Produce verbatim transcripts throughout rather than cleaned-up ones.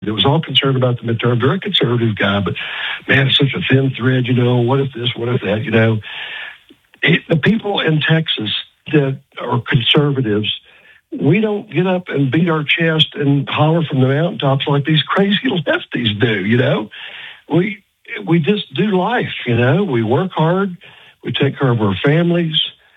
that was all concerned about the midterm. Very conservative guy, but man, it's such a thin thread, you know, what if this, what if that, you know. It, the people in Texas that are conservatives, we don't get up and beat our chest and holler from the mountaintops like these crazy lefties do, you know. We we just do life, you know. We work hard. We take care of our families.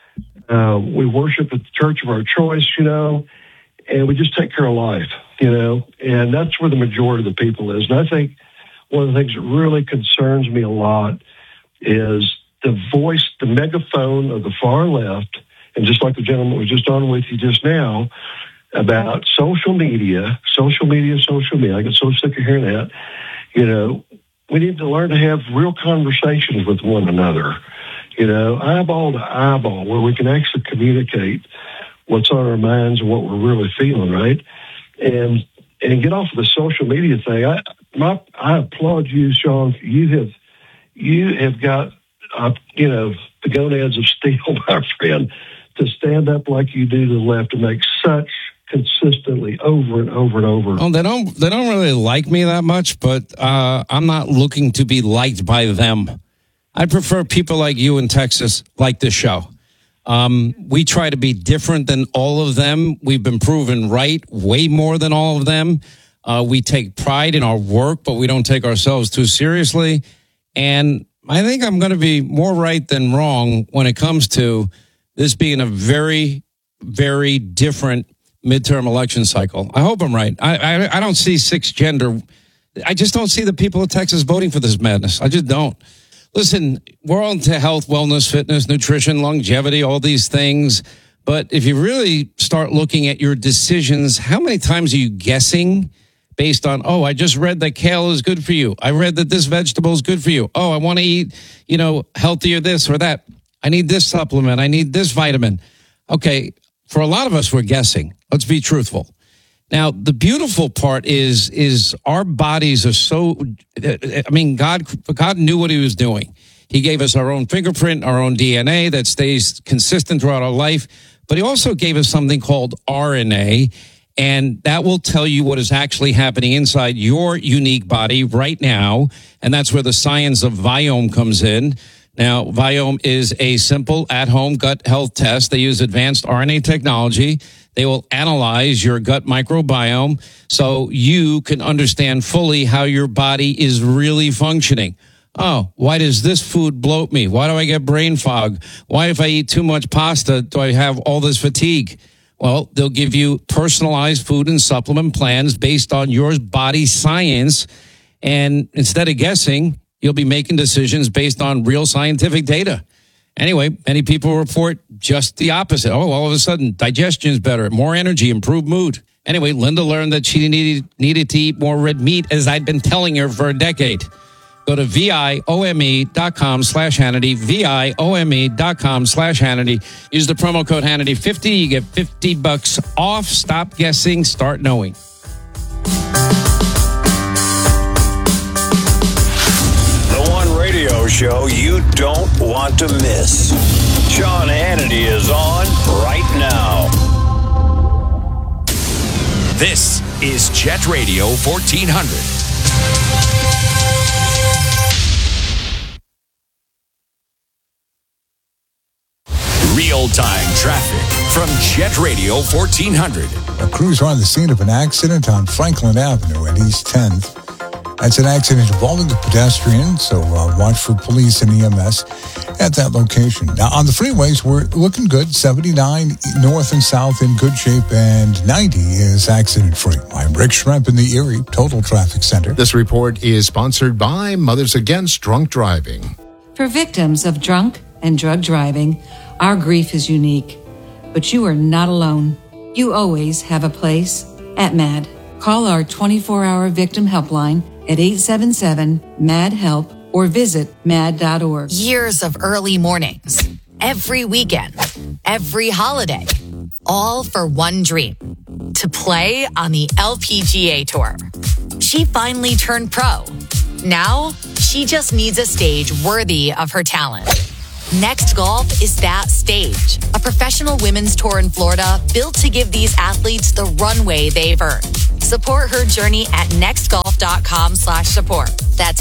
Uh, we worship at the church of our choice, you know, and we just take care of life, you know. And that's where the majority of the people is. And I think one of the things that really concerns me a lot is the voice, the megaphone of the far left, and just like the gentleman was just on with you just now, about social media, social media, social media. I get so sick of hearing that. You know, we need to learn to have real conversations with one another, you know, eyeball to eyeball, where we can actually communicate what's on our minds and what we're really feeling, right? And and get off of the social media thing. I my I applaud you, Sean. You have you have got uh, you know, the gonads of steel, my friend, to stand up like you do to the left and make such consistently over and over and over. Oh, they don't they don't really like me that much, but uh, I'm not looking to be liked by them. I prefer people like you in Texas like this show. Um, we try to be different than all of them. We've been proven right way more than all of them. Uh, we take pride in our work, but we don't take ourselves too seriously. And I think I'm going to be more right than wrong when it comes to this being a very, very different midterm election cycle. I hope I'm right. I, I I don't see six gender. I just don't see the people of Texas voting for this madness. I just don't. Listen, we're all into health, wellness, fitness, nutrition, longevity, all these things. But if you really start looking at your decisions, how many times are you guessing based on, oh, I just read that kale is good for you. I read that this vegetable is good for you. Oh, I want to eat, you know, healthier this or that. I need this supplement. I need this vitamin. Okay, for a lot of us, we're guessing. Let's be truthful. Now, the beautiful part is, is our bodies are so, I mean, God, God knew what he was doing. He gave us our own fingerprint, our own D N A that stays consistent throughout our life. But he also gave us something called R N A, and that will tell you what is actually happening inside your unique body right now. And that's where the science of Viome comes in. Now, Viome is a simple at-home gut health test. They use advanced R N A technology. They will analyze your gut microbiome so you can understand fully how your body is really functioning. Oh, why does this food bloat me? Why do I get brain fog? Why, if I eat too much pasta, do I have all this fatigue? Well, they'll give you personalized food and supplement plans based on your body science. And instead of guessing, you'll be making decisions based on real scientific data. Anyway, many people report just the opposite. Oh, all of a sudden, digestion's better, more energy, improved mood. Anyway, Linda learned that she needed, needed to eat more red meat, as I'd been telling her for a decade. Go to V-I-O-M-E dot com slash Hannity, V-I-O-M-E dot com slash Hannity. Use the promo code Hannity fifty. You get fifty bucks off. Stop guessing. Start knowing. The one radio show you don't want to miss. Sean Hannity is on right now. This is Jet Radio fourteen hundred. Real-time traffic from Jet Radio fourteen hundred. A crews are on the scene of an accident on Franklin Avenue at East tenth. That's an accident involving a pedestrian, so uh, watch for police and E M S at that location. Now, on the freeways, we're looking good. seventy-nine north and south in good shape, and ninety is accident-free. I'm Rick Schremp in the Erie Total Traffic Center. This report is sponsored by Mothers Against Drunk Driving. For victims of drunk and drug driving, our grief is unique, but you are not alone. You always have a place at MAD. Call our twenty-four hour victim helpline at eight seven seven, M A D, HELP or visit mad dot org. Years of early mornings, every weekend, every holiday, all for one dream, to play on the L P G A Tour. She finally turned pro. Now, she just needs a stage worthy of her talent. Next Golf is that stage, a professional women's tour in Florida built to give these athletes the runway they've earned. Support her journey at nextgolf.com slash support. That's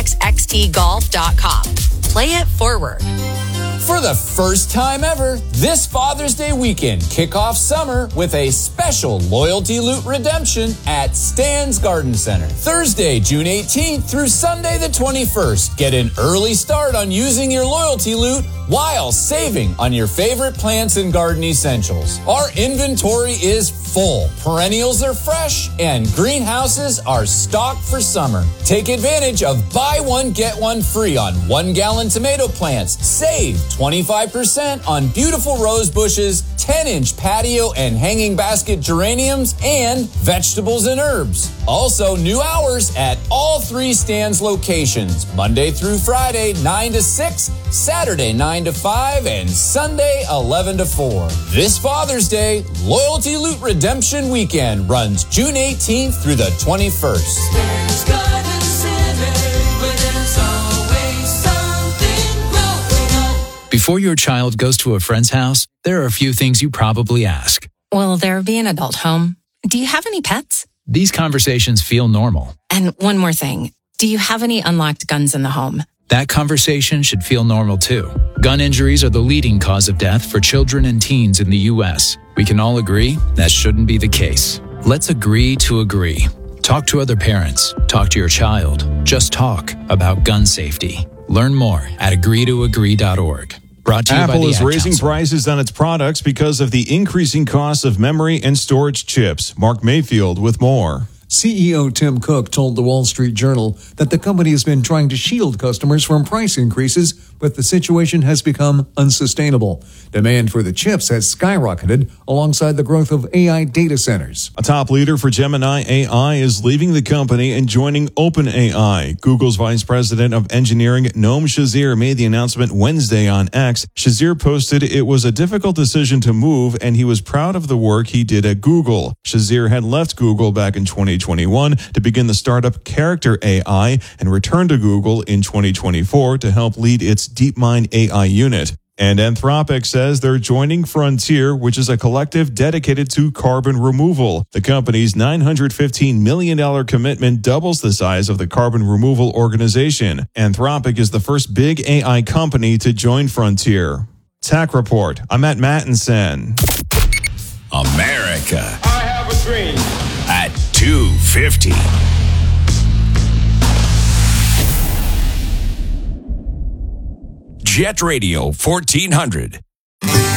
nxxtgolf dot com. Play it forward. For the first time ever, this Father's Day weekend, kick off summer with a special loyalty loot redemption at Stan's Garden Center. Thursday, June eighteenth through Sunday the twenty-first. Get an early start on using your loyalty loot while saving on your favorite plants and garden essentials. Our inventory is full. Perennials are fresh and greenhouses are stocked for summer. Take advantage of buy one, get one free on one gallon tomato plants. Save twenty-five percent on beautiful rose bushes, ten inch patio and hanging basket geraniums, and vegetables and herbs. Also, new hours at all three Stan's locations. Monday through Friday, nine to six, Saturday, nine to five, and Sunday, eleven to four. This Father's Day, Loyalty Loot Redemption Weekend runs June eighteenth through the twenty-first. Stan's Garden Center, where there's always something growing on. Before your child goes to a friend's house, there are a few things you probably ask. Will there be an adult home? Do you have any pets? These conversations feel normal. And one more thing. Do you have any unlocked guns in the home? That conversation should feel normal too. Gun injuries are the leading cause of death for children and teens in the U S. We can all agree that shouldn't be the case. Let's agree to agree. Talk to other parents. Talk to your child. Just talk about gun safety. Learn more at agree to agree dot org. Brought to you by Apple the is Ad raising Council. prices on its products because of the increasing costs of memory and storage chips. Mark Mayfield with more. C E O Tim Cook told the Wall Street Journal that the company has been trying to shield customers from price increases, but the situation has become unsustainable. Demand for the chips has skyrocketed alongside the growth of A I data centers. A top leader for Gemini A I is leaving the company and joining OpenAI. Google's vice president of engineering, Noam Shazir, made the announcement Wednesday on X. Shazir posted it was a difficult decision to move, and he was proud of the work he did at Google. Shazir had left Google back in twenty twenty-one to begin the startup Character A I and returned to Google in twenty twenty-four to help lead its DeepMind A I unit. And Anthropic says they're joining Frontier, which is a collective dedicated to carbon removal. The company's nine hundred fifteen million dollars commitment doubles the size of the carbon removal organization. Anthropic is the first big A I company to join Frontier. Tech Report. I'm Matt Mattinson. America I have a dream. at two fifty. Jet Radio fourteen hundred.